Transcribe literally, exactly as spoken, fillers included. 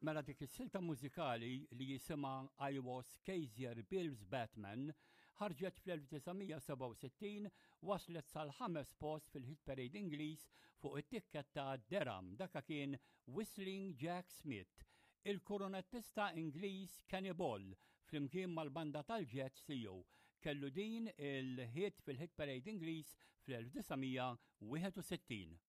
Mela dik is-silta mużikali li jisimha I Was Kaiser Bill's Batman ħarġet fl-1967 waslet sal-ħames post fil-hit parade Ingliż fuq it-tikketta Derham dak kien Whistling Jack Smith, il-koronettista Ingliż Kenny Ball flimkien mal-banda tal-Jets tiegħu kellu din il-hit fil-hit parade Ingliż fl-1961.